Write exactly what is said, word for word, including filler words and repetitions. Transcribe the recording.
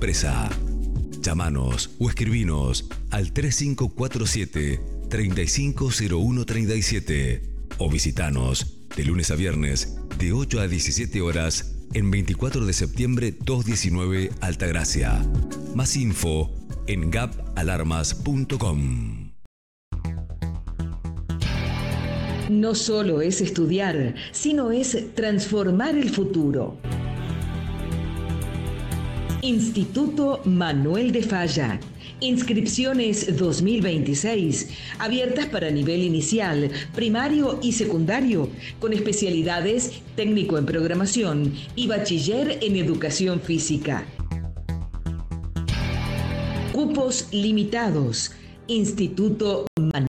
empresa. Llámanos o escribinos al tres cinco cuatro siete, tres cinco cero uno tres siete o visitanos de lunes a viernes de ocho a diecisiete horas en veinticuatro de septiembre doscientos diecinueve Altagracia. Más info en gap alarmas punto com. No solo es estudiar, sino es transformar el futuro. Instituto Manuel de Falla. Inscripciones dos mil veintiséis, abiertas para nivel inicial, primario y secundario, con especialidades técnico en programación y bachiller en educación física. Cupos limitados. Instituto Manuel